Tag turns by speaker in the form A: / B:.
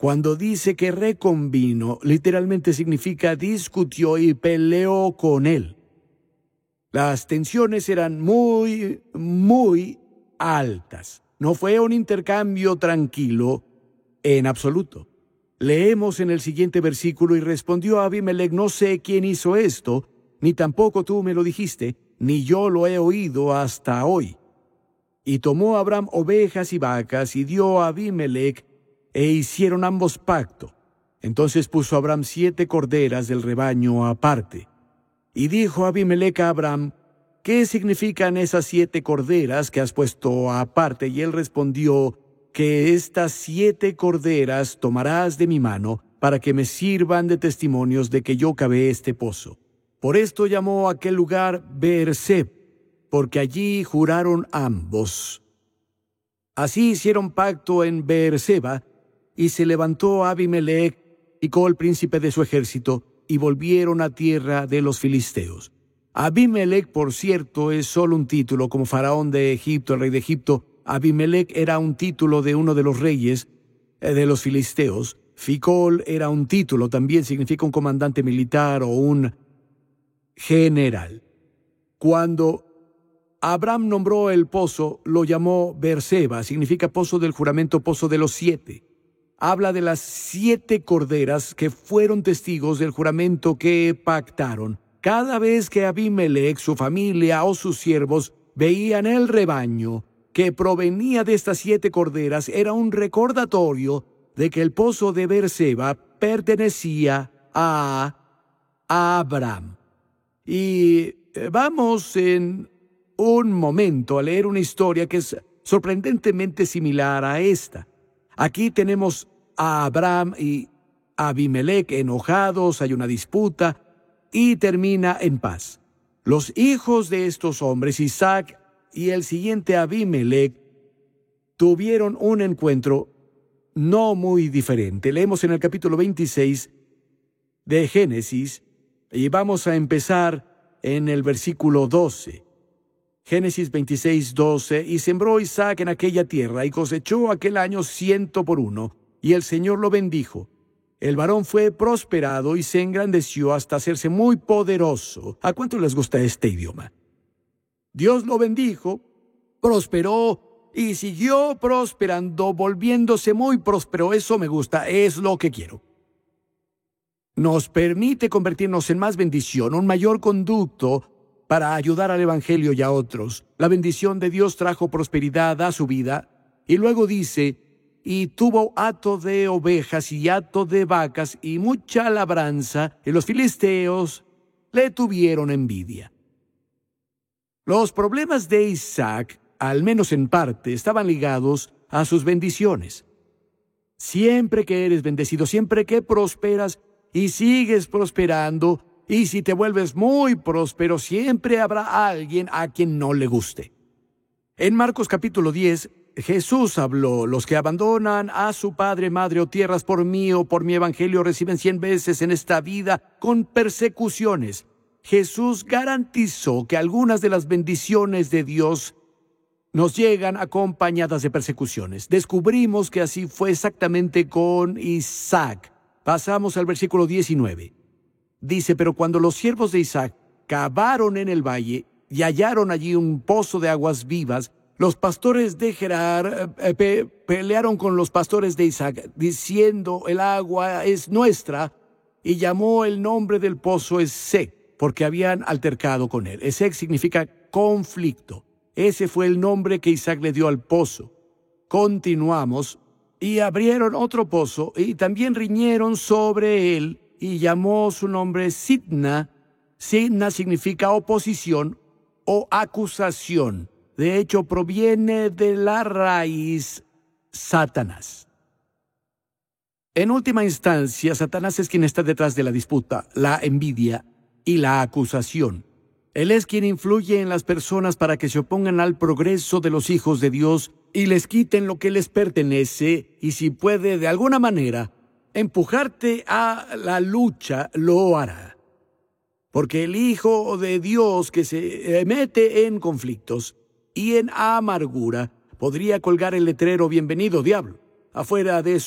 A: Cuando dice que reconvino, literalmente significa discutió y peleó con él. Las tensiones eran muy, muy altas. No fue un intercambio tranquilo en absoluto. Leemos en el siguiente versículo: y respondió Abimelec: no sé quién hizo esto, ni tampoco tú me lo dijiste, ni yo lo he oído hasta hoy. Y tomó Abraham ovejas y vacas, y dio a Abimelec, e hicieron ambos pacto. Entonces puso Abraham 7 corderas del rebaño aparte. Y dijo Abimelec a Abraham: ¿qué significan esas 7 corderas que has puesto aparte? Y él respondió: que estas 7 corderas tomarás de mi mano, para que me sirvan de testimonios de que yo cavé este pozo. Por esto llamó aquel lugar Beerseb, porque allí juraron ambos. Así hicieron pacto en Beerseba, y se levantó Abimelec y Col, príncipe de su ejército, y volvieron a tierra de los filisteos. Abimelec, por cierto, es solo un título, como faraón de Egipto, el rey de Egipto. Abimelec era un título de uno de los reyes de los filisteos. Ficol era un título, también significa un comandante militar o un general. Cuando Abraham nombró el pozo, lo llamó Beerseba, significa pozo del juramento, pozo de los 7. Habla de las 7 corderas que fueron testigos del juramento que pactaron. Cada vez que Abimelec, su familia o sus siervos veían el rebaño que provenía de estas 7 corderas, era un recordatorio de que el pozo de Beerseba pertenecía a Abraham. Y vamos en un momento a leer una historia que es sorprendentemente similar a esta. Aquí tenemos a Abraham y Abimelec enojados, hay una disputa y termina en paz. Los hijos de estos hombres, Isaac y el siguiente Abimelec, tuvieron un encuentro no muy diferente. Leemos en el capítulo 26 de Génesis y vamos a empezar en el versículo 12. Génesis 26, 12. Y sembró Isaac en aquella tierra y cosechó aquel año 100 por 1, y el Señor lo bendijo. El varón fue prosperado y se engrandeció hasta hacerse muy poderoso. ¿A cuánto les gusta este idioma? Dios lo bendijo, prosperó y siguió prosperando, volviéndose muy próspero. Eso me gusta, es lo que quiero. Nos permite convertirnos en más bendición, un mayor conducto para ayudar al Evangelio y a otros. La bendición de Dios trajo prosperidad a su vida. Y luego dice: y tuvo hato de ovejas y hato de vacas y mucha labranza, y los filisteos le tuvieron envidia. Los problemas de Isaac, al menos en parte, estaban ligados a sus bendiciones. Siempre que eres bendecido, siempre que prosperas y sigues prosperando, y si te vuelves muy próspero, siempre habrá alguien a quien no le guste. En Marcos capítulo 10, Jesús habló: los que abandonan a su padre, madre o tierras por mí o por mi evangelio reciben 100 veces en esta vida con persecuciones. Jesús garantizó que algunas de las bendiciones de Dios nos llegan acompañadas de persecuciones. Descubrimos que así fue exactamente con Isaac. Pasamos al versículo 19. Dice: pero cuando los siervos de Isaac cavaron en el valle y hallaron allí un pozo de aguas vivas, los pastores de Gerar pelearon con los pastores de Isaac, diciendo: el agua es nuestra, y llamó el nombre del pozo Esek, porque habían altercado con él. Esek significa conflicto. Ese fue el nombre que Isaac le dio al pozo. Continuamos, y abrieron otro pozo, y también riñeron sobre él, y llamó su nombre Sitna. Sitna significa oposición o acusación. De hecho, proviene de la raíz Satanás. En última instancia, Satanás es quien está detrás de la disputa, la envidia y la acusación. Él es quien influye en las personas para que se opongan al progreso de los hijos de Dios y les quiten lo que les pertenece, y si puede de alguna manera empujarte a la lucha, lo hará. Porque el Hijo de Dios que se mete en conflictos y en amargura podría colgar el letrero: bienvenido, diablo, afuera de